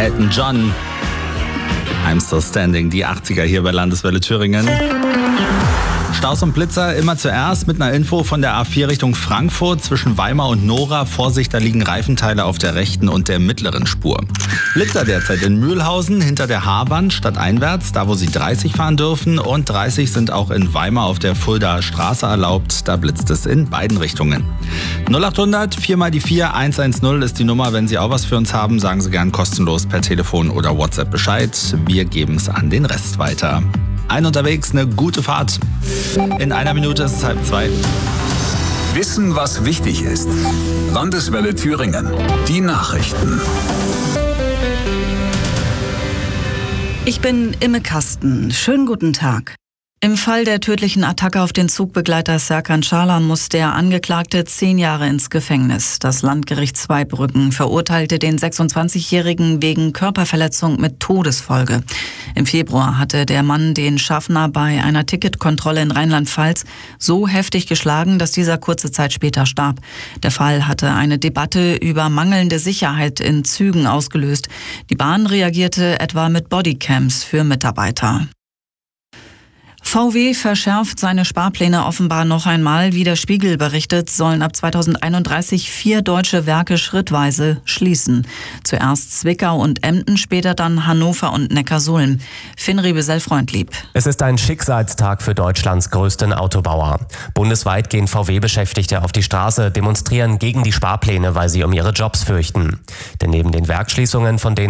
Elton John, I'm Still Standing, die 80er hier bei Landeswelle Thüringen. Staus und Blitzer immer zuerst mit einer Info von der A4 Richtung Frankfurt zwischen Weimar und Nora. Vorsicht, da liegen Reifenteile auf der rechten und der mittleren Spur. Blitzer derzeit in Mühlhausen hinter der Haarwand stadteinwärts, da wo Sie 30 fahren dürfen. Und 30 sind auch in Weimar auf der Fuldaer Straße erlaubt. Da blitzt es in beiden Richtungen. 0800 4 mal die 4 110 ist die Nummer. Wenn Sie auch was für uns haben, sagen Sie gern kostenlos per Telefon oder WhatsApp Bescheid. Wir geben es an den Rest weiter. Ein unterwegs, eine gute Fahrt. In einer Minute ist es 1:30. Wissen, was wichtig ist. Landeswelle Thüringen. Die Nachrichten. Ich bin Imme Kasten. Schönen guten Tag. Im Fall der tödlichen Attacke auf den Zugbegleiter Serkan Schalan muss der Angeklagte 10 Jahre ins Gefängnis. Das Landgericht Zweibrücken verurteilte den 26-Jährigen wegen Körperverletzung mit Todesfolge. Im Februar hatte der Mann den Schaffner bei einer Ticketkontrolle in Rheinland-Pfalz so heftig geschlagen, dass dieser kurze Zeit später starb. Der Fall hatte eine Debatte über mangelnde Sicherheit in Zügen ausgelöst. Die Bahn reagierte etwa mit Bodycams für Mitarbeiter. VW verschärft seine Sparpläne offenbar noch einmal. Wie der Spiegel berichtet, sollen ab 2031 4 deutsche Werke schrittweise schließen. Zuerst Zwickau und Emden, später dann Hannover und Neckarsulm. Finn Rebesell-Freundlieb. Es ist ein Schicksalstag für Deutschlands größten Autobauer. Bundesweit gehen VW-Beschäftigte auf die Straße, demonstrieren gegen die Sparpläne, weil sie um ihre Jobs fürchten. Denn neben den Werksschließungen, von denen